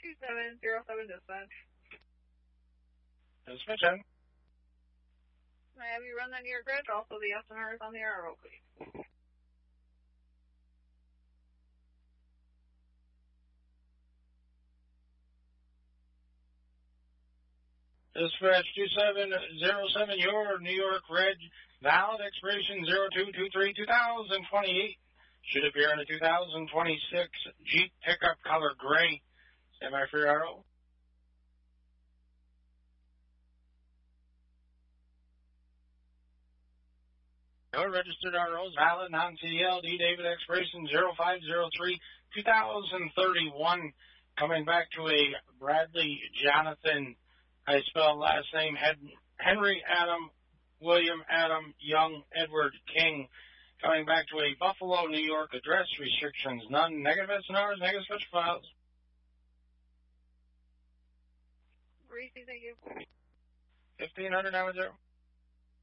2707 dispatch. Dispatch. May I have you run that near grid? Also, the estimator is on the air real quick. Dispatch 2707, your New York Red, valid expiration 0223-2028. Should appear in a 2026 Jeep pickup color gray. Semi-free RO. Your registered RO is valid, non-CDL, D-David expiration 0503-2031. Coming back to a Bradley Jonathan, I spell last name Henry Adam, William Adam, Young, Edward King. Coming back to a Buffalo, New York address, restrictions none, negative SNRs, negative special files. Reese, thank you. 1500 now, 0.